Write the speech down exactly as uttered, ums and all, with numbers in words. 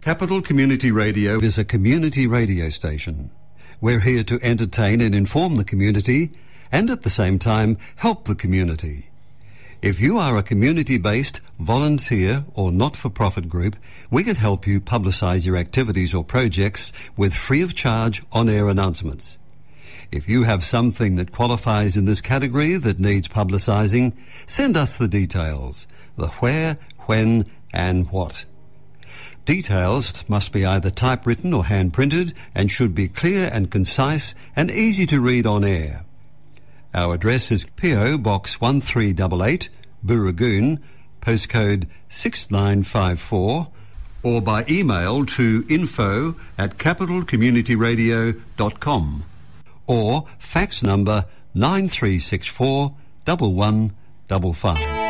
Capital Community Radio is a community radio station. We're here to entertain and inform the community and at the same time help the community. If you are a community-based, volunteer or not-for-profit group, we can help you publicise your activities or projects with free of charge on-air announcements. If you have something that qualifies in this category that needs publicising, send us the details, the where, when and what. Details must be either typewritten or hand-printed and should be clear and concise and easy to read on air. Our address is P O Box one three eight eight, Booragoon, postcode six nine five four, or by email to info at capital community radio dot com, or fax number nine three six four one one five five.